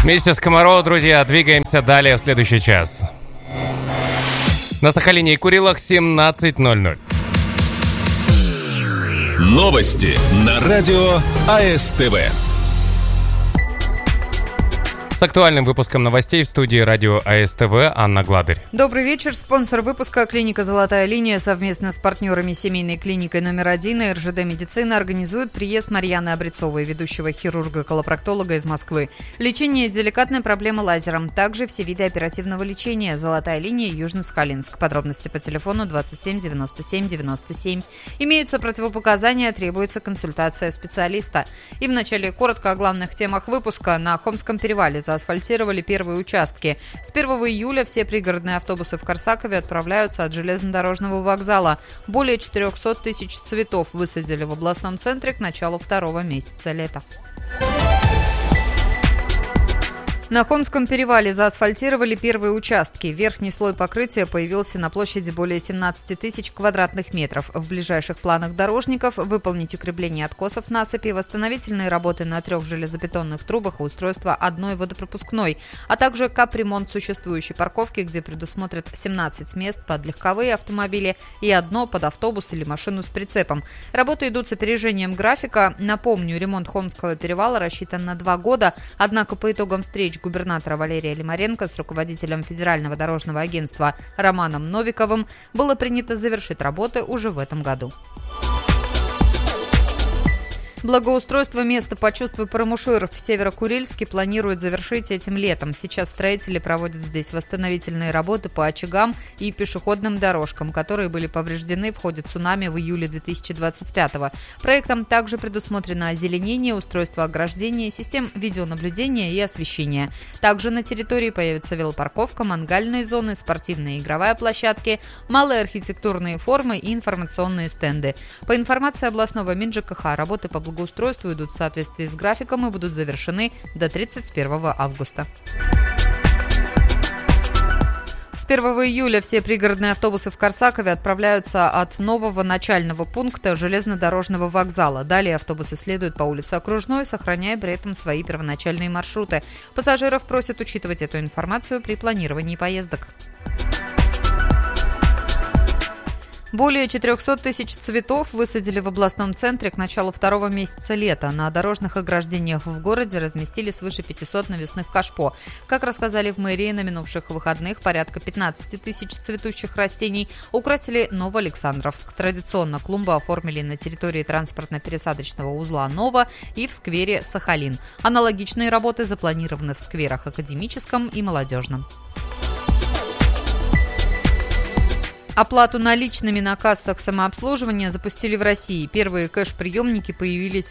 Вместе с Комарово, друзья, двигаемся далее в следующий час. На Сахалине и Курилах 17:00. Новости на радио АСТВ. С актуальным выпуском новостей в студии радио АСТВ Анна Гладырь. Добрый вечер. Спонсор выпуска клиника «Золотая линия» совместно с партнерами семейной клиникой номер 1 и РЖД «Медицина» организует приезд Марьяны Обрецовой, ведущего хирурга-колопроктолога из Москвы. Лечение деликатной проблемы лазером. Также все виды оперативного лечения. «Золотая линия», Южно-Сахалинск. Подробности по телефону 27 97 97. Имеются противопоказания, требуется консультация специалиста. И вначале коротко о главных темах выпуска. На Хомском перевале заасфальтировали первые участки. С 1 июля все пригородные автобусы в Корсакове отправляются от железнодорожного вокзала. Более 400 тысяч цветов высадили в областном центре к началу второго месяца лета. На Хомском перевале заасфальтировали первые участки. Верхний слой покрытия появился на площади более 17 тысяч квадратных метров. В ближайших планах дорожников выполнить укрепление откосов насыпи, восстановительные работы на 3 железобетонных трубах и устройство одной водопропускной, а также капремонт существующей парковки, где предусмотрят 17 мест под легковые автомобили и 1 под автобус или машину с прицепом. Работы идут с опережением графика. Напомню, ремонт Хомского перевала рассчитан на 2 года, однако по итогам встреч губернатора Валерия Лимаренко с руководителем Федерального дорожного агентства Романом Новиковым было принято завершить работы уже в этом году. Благоустройство места «Почувствуй Парамушир» в Северо-Курильске планируют завершить этим летом. Сейчас строители проводят здесь восстановительные работы по очагам и пешеходным дорожкам, которые были повреждены в ходе цунами в июле 2025-го. Проектом также предусмотрено озеленение, устройство ограждения, систем видеонаблюдения и освещения. Также на территории появится велопарковка, мангальные зоны, спортивные и игровая площадки, малые архитектурные формы и информационные стенды. По информации областного МинЖКХ, работы по благоустройству идут в соответствии с графиком и будут завершены до 31 августа. С 1 июля все пригородные автобусы в Корсакове отправляются от нового начального пункта железнодорожного вокзала. Далее автобусы следуют по улице Окружной, сохраняя при этом свои первоначальные маршруты. Пассажиров просят учитывать эту информацию при планировании поездок. Более 400 тысяч цветов высадили в областном центре к началу второго месяца лета. На дорожных ограждениях в городе разместили свыше 500 навесных кашпо. Как рассказали в мэрии, на минувших выходных порядка 15 тысяч цветущих растений украсили Новоалександровск. Традиционно клумбы оформили на территории транспортно-пересадочного узла «Нова» и в сквере «Сахалин». Аналогичные работы запланированы в скверах Академическом и Молодежном. Оплату наличными на кассах самообслуживания запустили в России. Первые кэш-приемники появились